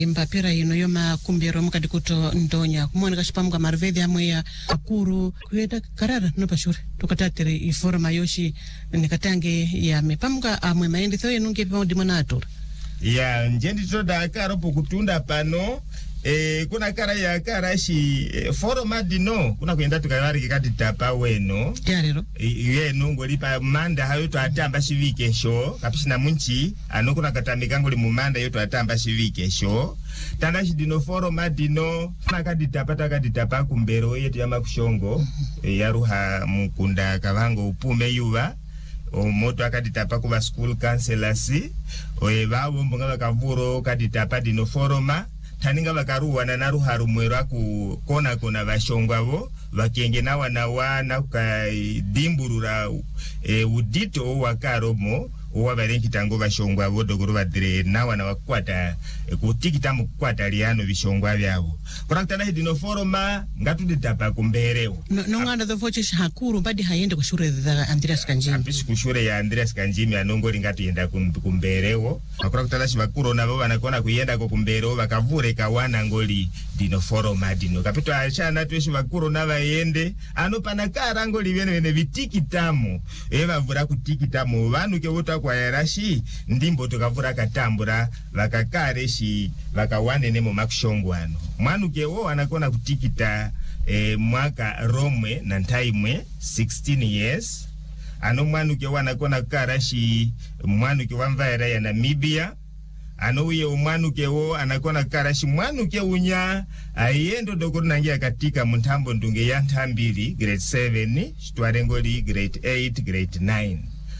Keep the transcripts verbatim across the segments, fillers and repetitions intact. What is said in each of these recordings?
Impapira ino yoma kumbiro mukati kuto ndonya kumwona kashipamuka marvedhi amwe ya akuru kuyeta karara no pashure tokatatire iforma yoshi nikatange ya mepamuka amwe maende thoye nunge pa ndimona atura ya njendi toda akaro pokutunda pano eh kuna kara ya karashi eh, forma dino kuna kuenda tukavari kati tapa weno yarero iye nungo lipa manda hayo to atamba shivike sho kapishina munchi anokuna katamikango li mumanda yo to atamba shivike sho tanashi dino forma dino nakadi tapa takadi tapa kumbero yetu ya makushongo e, yaruha mukunda kavango upume yuva o moto akadi tapa kuba school counselors o bawo mbonga bakavuro kadi tapa dino forma taninga bakaruwa na naruha rumwera ku kona kona bashongwa abo bakenge na wana wana ka dimburura e, udito wakaromo owabarenki tango bashongwa abo dogoro badire na wana wakwata e, kutikita mukwata liano bishongwa byabo koraktana hidino foroma ngatude tapa kumbereo no, no nganda the voice hakuru badi hayende kushure za Andreas Kanjimi apisi kushure ya Andreas Kanjimi anongoli ngatu yenda kumbereo koraktana shibakuro nabo banakona kuyenda ko kumbereo bakavure kawana ngoli dino foroma dino kapito achana tweshi bakuro nabayende ano panakara ngoli bene bene bitikitamu eba vura kutikitamu banu ke wota kwa yarashi ndimbo tukavura katambura vakakare shi vakawane nemo makushongwano mwanuke wo anakona kutikita eh, mwaka Romwe na ntaimwe sixteen years ano mwanuke wanakona karashi mwanuke wamvaira ya Namibia ano uye umwanuke wo anakona karashi mwanuke unya ayendo dokoro nangia katika muntambo ndunge ya ntambili grade seven shtuarengoli grade eight grade nine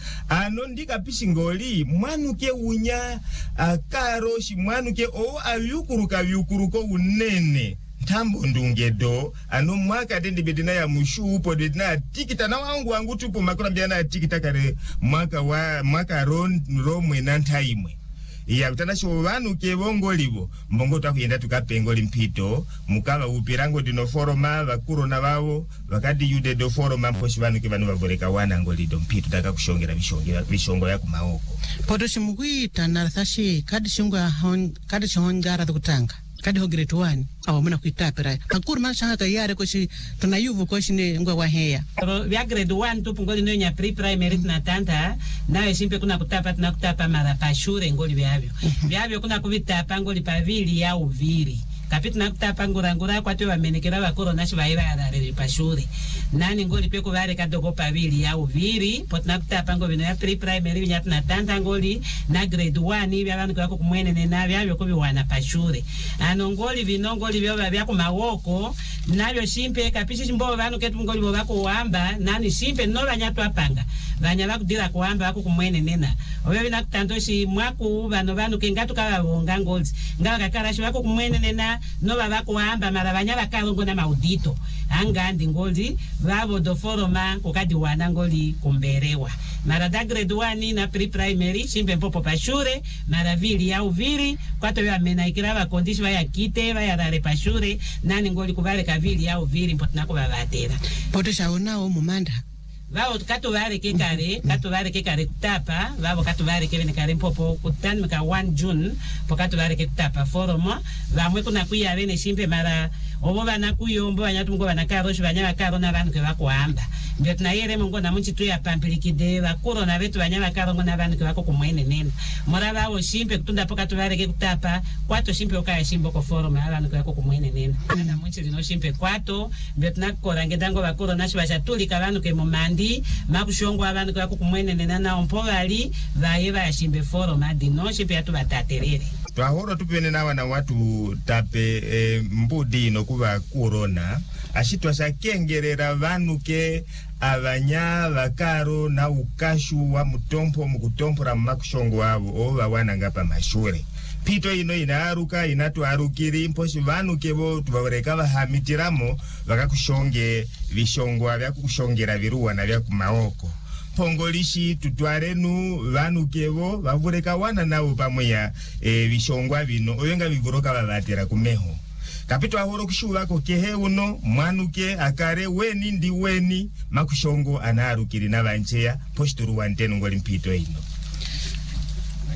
ano ndika pishingoli mwanuke unya akaro shi mwanuke o ayukuruka vyukuruko unene ntambo ndungedo ano mwaka dendi bedina ya mushupo bedina tikita na wangu wangu tupo makona mbiana tikita kare mwaka wa mwaka ron Romwe na ntaimwe iya utanasho vanu ke bongolibo mbongo takuyenda tukapengoli mpito mukaba upirango dino foroma bakuro na babo bakadi yude do foroma mposhi vanu ke vanu bavoreka wana ngoli do mpito taka kushongera bishongera bishongo ya kumaoko poto shimukuita narathashi kadi shingwa hon kadi shongara tukutanga kadi ho grade one awa muna kuitapira akuru mashanga kayare koshi tunayuvu koshi ne ngwa waheya ya grade one tupu ngoli no nya pre primary na tanta nawe simpe kuna kutapa tuna kutapa mara pashure ngoli byabyo byabyo kuna kubitapa ngoli pavili ya uviri kapiti na kutapa ngurangura kwa tewa menekera bakoro nashi baira yarare pashure nani ngoli peko bare kadogo pavili ya uviri pot na kutapa ngoli no ya pre primary nya tuna tanta ngoli na grade one ibi abantu kwako kumwene ne na byabyo kubi wana pashure ano ngoli vinongoli byo babya ku mawoko nabyo simpe kapishi mbo banu ketu ngoli bo bako wamba nani simpe no banyatwa panga banyala kudira kuwamba bako kumwene nena obyo bina kutandoshi mwaku bano banu kengatu kababonga ngoli ngala kakarashi bako kumwene nena no babako wamba mara banyala kalongo na maudito angandi ngoli babo do foroma kokadi wana ngoli kumberewa mara da grade one na pre primary simpe mpopo pashure mara vili ya uviri kwato ya mena ikiraba kondishi ya kite ya rare pashure nani ngoli kubale kavili ya uviri mpotna ko babatera poto shaona o mumanda vao kato vare ke kare kato vare ke kare kutapa vao kato vare ke bene kare mpopo kutani mka one June po kato vare ke kutapa forum vamwe kuna kuya bene simpe mara obo bana kuyombo banyatu ngo bana karo shi banyala karo na bantu ke bakwamba ndio tunayere mungo na munchi tu ya pampilikide bakuro na betu banyala karo ngo na bantu ke bako kumwene nene mora bawo simpe kutunda poka tu vare ke kutapa kwato simpe okaya simbo ko forum abantu ke bako kumwene nene na munchi lino simpe kwato ndio tunakora ngedango bakuro nashi bashatuli kabantu ke mumandi makushongwa abantu ke bako kumwene nene na ompovali baye bayashimbe forum adi no simpe atu bataterere twahoro tupene nawa na watu tape e, mbudi no kuba corona ashitwa shakengerera vanuke abanya bakaro na ukashu wa mutompo mukutompora makushongo wabo oba wana ngapa mashure pito ino inaruka inatu arukiri mposhi vanuke bo tubaboreka bahamitiramo bakakushonge bishongwa bya kushongera biruwa na bya kumaoko pongolishi tutwarenu vanukebo bavureka wana nabo pamweya e, bishongwa bino oyenga bivuroka babatera kumeho kapito ahoro kushuba ko kehe uno mwanuke akare weni ndi weni makushongo anarukiri nabancheya posturu wantenu ngoli mpito ino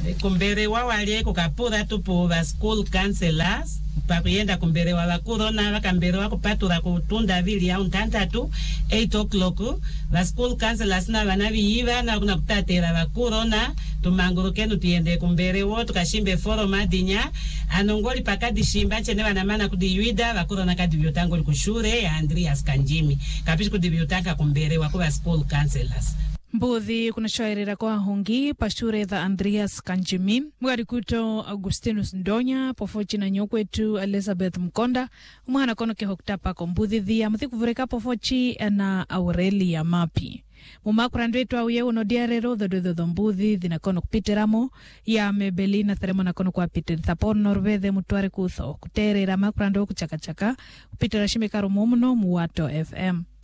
kumbere wa wali kukapura tupu ba school counselors pakuyenda kumbere wa bakurona bakambere wa kupatura kutunda vili ya untantatu eight o'clock ba school counselors na bana biiba na kuna kutatera bakurona tumanguruke nutiende kumbere wo tukashimbe forum adinya anongoli pakadi shimba chene bana mana kudiyuida bakurona kadi byotangoli kushure ya Andreas Kanjimi kapishi kudibyotaka kumbere wa kwa school counselors. Mbuthi kuna shairira kwa hongi pashure the Andreas Kanjimi mwarikuto Augustinus Ndonya pofochi na nyokwetu Elizabeth Mkonda umwana kono ke hoktapa ko mbuthi thia muthi kuvureka pofochi na Aurelia Mapi mumakurando etu auye uno diarero dhodo dhodo mbuthi dhina kono kupiteramo ya mebelina theremo na kono kwa pite thapon norvethe mutuare kutho kuterera makurando kuchakachaka kupitera shimekaru mumuno muwato F M.